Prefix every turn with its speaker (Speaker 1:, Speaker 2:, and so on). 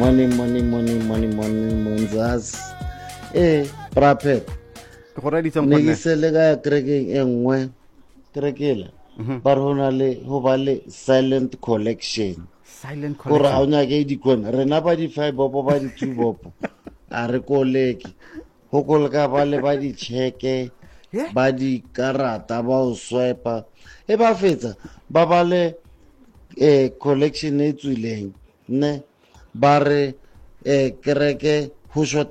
Speaker 1: Morning, Monzas. Prapet. Ne ke sele ka ya kerekeng e nngwe kerekela ba re ho ba le silent collection gore ga o nyake dikone rena ba di-5 bopo ba di-2 bopo a re koleke go koleka ba le ba di-cheke ba dikarata ba o swipa ba fetsa ba ba le collection e tswileng ne ba re kereke go